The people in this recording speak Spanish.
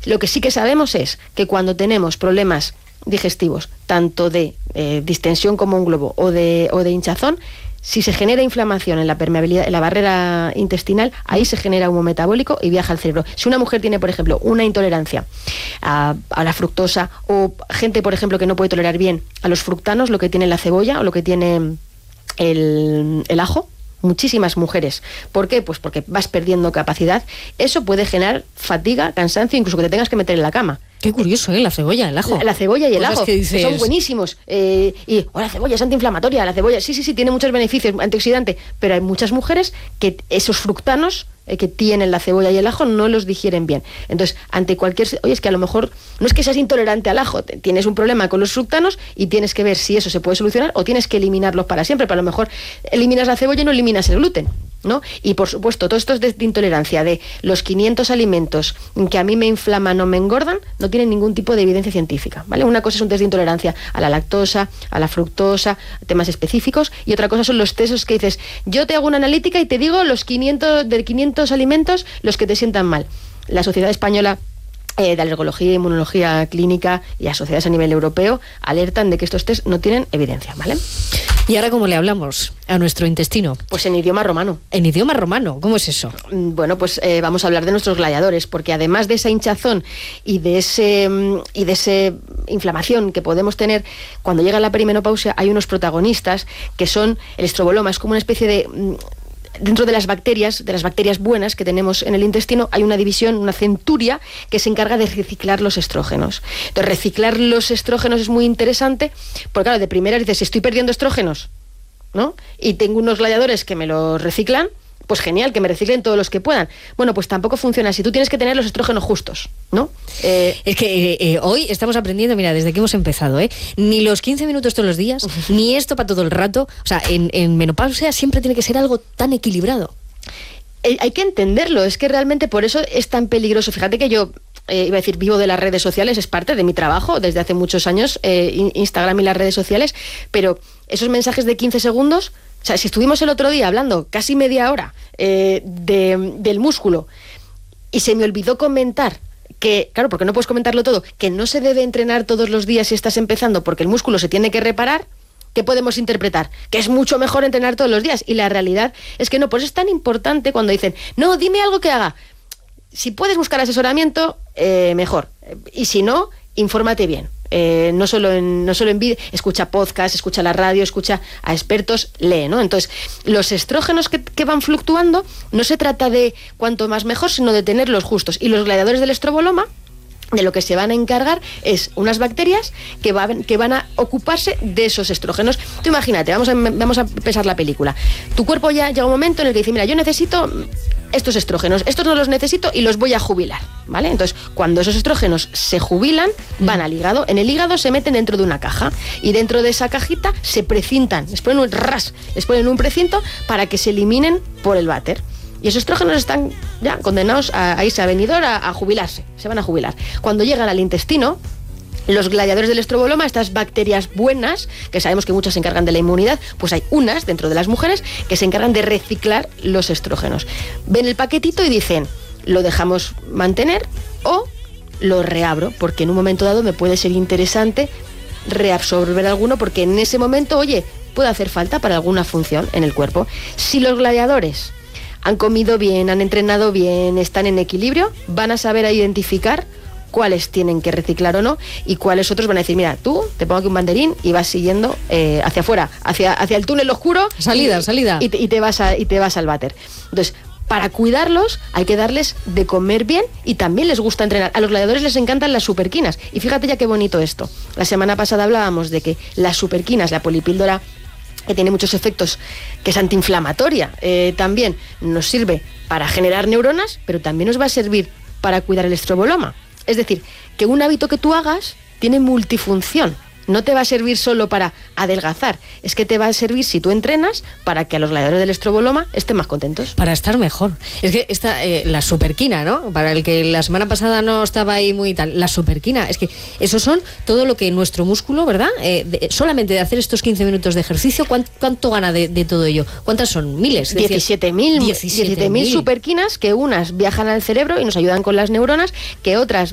Lo que sí que sabemos es que cuando tenemos problemas digestivos, tanto de distensión como un globo o de hinchazón, si se genera inflamación en la permeabilidad, en la barrera intestinal, ahí se genera humo metabólico y viaja al cerebro. Si una mujer tiene, por ejemplo, una intolerancia a la fructosa, o gente, por ejemplo, que no puede tolerar bien a los fructanos, lo que tiene la cebolla o lo que tiene el ajo, muchísimas mujeres. ¿Por qué? Pues porque vas perdiendo capacidad. Eso puede generar fatiga, cansancio, incluso que te tengas que meter en la cama. Qué curioso, la cebolla, el ajo. La cebolla y el Cosas ajo, que dices... son buenísimos. La cebolla es antiinflamatoria, la cebolla, sí, tiene muchos beneficios, antioxidante, pero hay muchas mujeres que esos fructanos que tienen la cebolla y el ajo no los digieren bien. Entonces, ante cualquier... Oye, es que a lo mejor no es que seas intolerante al ajo, tienes un problema con los fructanos y tienes que ver si eso se puede solucionar o tienes que eliminarlos para siempre, pero a lo mejor eliminas la cebolla y no eliminas el gluten, ¿no? Y por supuesto, todo esto es de intolerancia, de los 500 alimentos que a mí me inflaman o me engordan, no tienen ningún tipo de evidencia científica, ¿vale? Una cosa es un test de intolerancia a la lactosa, a la fructosa, temas específicos, y otra cosa son los testos que dices, yo te hago una analítica y te digo los 500 alimentos los que te sientan mal. La Sociedad Española de Alergología e Inmunología Clínica y a sociedades a nivel europeo alertan de que estos test no tienen evidencia, ¿vale? ¿Y ahora cómo le hablamos a nuestro intestino? Pues en idioma romano. ¿En idioma romano? ¿Cómo es eso? Bueno, pues vamos a hablar de nuestros gladiadores, porque además de esa hinchazón y de ese inflamación que podemos tener cuando llega la perimenopausia, hay unos protagonistas que son el estroboloma. Es como una especie de... Dentro de las bacterias buenas que tenemos en el intestino, hay una división, una centuria, que se encarga de reciclar los estrógenos. Entonces, reciclar los estrógenos es muy interesante, porque claro, de primera dices, si estoy perdiendo estrógenos, ¿no? Y tengo unos gladiadores que me los reciclan, pues genial, que me reciclen todos los que puedan. Bueno, pues tampoco funciona así. Tú tienes que tener los estrógenos justos, ¿no? Es que hoy estamos aprendiendo, mira, desde que hemos empezado, ni los 15 minutos todos los días, ni esto para todo el rato. O sea, en menopausia siempre tiene que ser algo tan equilibrado. Hay que entenderlo, es que realmente por eso es tan peligroso. Fíjate que yo... iba a decir, vivo de las redes sociales, es parte de mi trabajo desde hace muchos años, Instagram y las redes sociales, pero esos mensajes de 15 segundos, o sea, si estuvimos el otro día hablando casi media hora del músculo y se me olvidó comentar que, claro, porque no puedes comentarlo todo, que no se debe entrenar todos los días si estás empezando porque el músculo se tiene que reparar, ¿qué podemos interpretar? Que es mucho mejor entrenar todos los días, y la realidad es que no. Por eso es tan importante cuando dicen, no, dime algo que haga. Si puedes buscar asesoramiento, mejor. Y si no, infórmate bien. No solo en vídeo, escucha podcast, escucha la radio, escucha a expertos, lee, ¿no? Entonces, los estrógenos que van fluctuando, no se trata de cuanto más mejor, sino de tenerlos justos. Y los gladiadores del estroboloma, de lo que se van a encargar es unas bacterias que van a ocuparse de esos estrógenos. Tú imagínate, vamos a pensar la película. Tu cuerpo ya llega un momento en el que dice, mira, yo necesito estos estrógenos, estos no los necesito y los voy a jubilar, ¿vale? Entonces, cuando esos estrógenos se jubilan, van al hígado. En el hígado se meten dentro de una caja y dentro de esa cajita se precintan, les ponen un precinto para que se eliminen por el váter. Y esos estrógenos están ya condenados a irse a venidor, a jubilarse, se van a jubilar. Cuando llegan al intestino, los gladiadores del estroboloma, estas bacterias buenas, que sabemos que muchas se encargan de la inmunidad, pues hay unas dentro de las mujeres que se encargan de reciclar los estrógenos. Ven el paquetito y dicen, lo dejamos mantener o lo reabro, porque en un momento dado me puede ser interesante reabsorber alguno, porque en ese momento, oye, puede hacer falta para alguna función en el cuerpo. Si los gladiadores han comido bien, han entrenado bien, están en equilibrio, van a saber identificar cuáles tienen que reciclar o no, y cuáles otros van a decir, mira, tú te pongo aquí un banderín y vas siguiendo hacia afuera, hacia el túnel oscuro. Salida. Y te vas al váter. Entonces, para cuidarlos hay que darles de comer bien, y también les gusta entrenar. A los gladiadores les encantan las superquinas. Y fíjate ya qué bonito esto. La semana pasada hablábamos de que las superquinas, la polipíldora, que tiene muchos efectos, que es antiinflamatoria, también nos sirve para generar neuronas, pero también nos va a servir para cuidar el estroboloma. Es decir, que un hábito que tú hagas tiene multifunción. No te va a servir solo para adelgazar, es que te va a servir, si tú entrenas, para que a los gladiadores del estroboloma estén más contentos. Para estar mejor. Es que la superquina, ¿no? Para el que la semana pasada no estaba ahí muy tal, la superquina, es que eso son todo lo que nuestro músculo, ¿verdad? Solamente de hacer estos 15 minutos de ejercicio, ¿cuánto gana de todo ello? ¿Cuántas son? Miles. 17.000 superquinas, que unas viajan al cerebro y nos ayudan con las neuronas, que otras